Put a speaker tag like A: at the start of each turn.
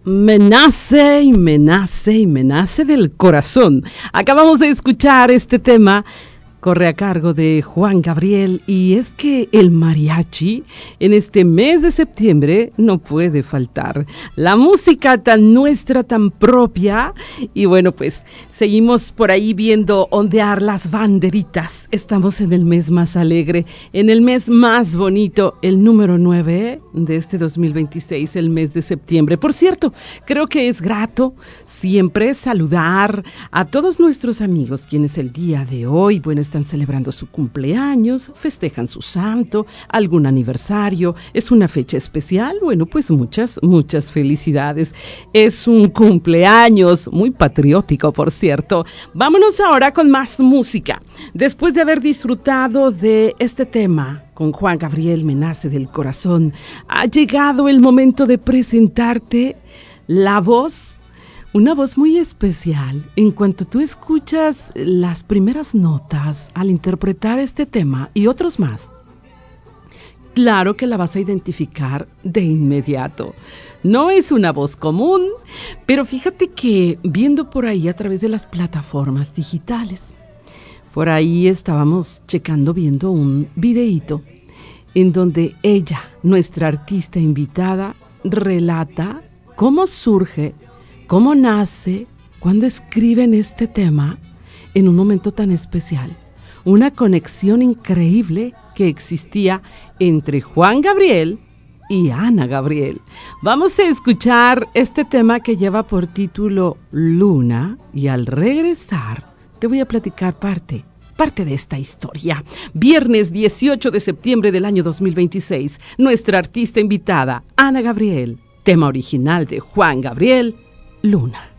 A: Me nace y me nace y me nace del corazón. Acabamos de escuchar este tema, corre a cargo de Juan Gabriel, y es que el mariachi en este mes de septiembre no puede faltar. La música tan nuestra, tan propia, y bueno, pues seguimos por ahí viendo ondear las banderitas. Estamos en el mes más alegre, en el mes más bonito, el número 9 de este 2026, el mes de septiembre. Por cierto, creo que es grato siempre saludar a todos nuestros amigos quienes el día de hoy, bueno, están celebrando su cumpleaños, festejan su santo, algún aniversario, es una fecha especial. Bueno, pues muchas felicidades. Es un cumpleaños muy patriótico, por cierto. Vámonos ahora con más música. Después de haber disfrutado de este tema con Juan Gabriel, Me nace del corazón, ha llegado el momento de presentarte la voz, una voz muy especial. En cuanto tú escuchas las primeras notas al interpretar este tema y otros más, claro que la vas a identificar de inmediato. No es una voz común, pero fíjate que viendo por ahí a través de las plataformas digitales, por ahí estábamos viendo un videíto en donde ella, nuestra artista invitada, relata cómo surge, cómo nace, cuando escriben este tema en un momento tan especial. Una conexión increíble que existía entre Juan Gabriel y Ana Gabriel. Vamos a escuchar este tema que lleva por título Luna, y al regresar te voy a platicar parte de esta historia. Viernes 18 de septiembre del año 2026, nuestra artista invitada, Ana Gabriel, tema original de Juan Gabriel, Luna.